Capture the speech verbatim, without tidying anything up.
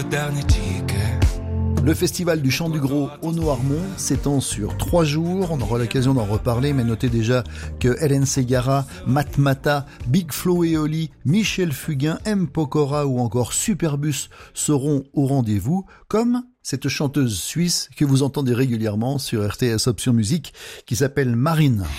dernier ticket. Le festival du Chant du Gros au Noirmont s'étend sur trois jours. On aura l'occasion d'en reparler, mais notez déjà que Hélène Ségara, Matmata, Big Flo et Oli, Michel Fugain, M. Pokora ou encore Superbus seront au rendez-vous, comme cette chanteuse suisse que vous entendez régulièrement sur R T S Option Musique qui s'appelle Marine.